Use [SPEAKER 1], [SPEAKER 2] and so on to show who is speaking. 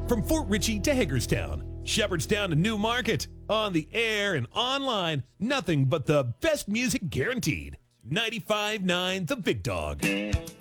[SPEAKER 1] From Fort Ritchie to Hagerstown, Shepherdstown to Newmarket, on the air and online, nothing but the best music guaranteed. 95.9 The Big Dog.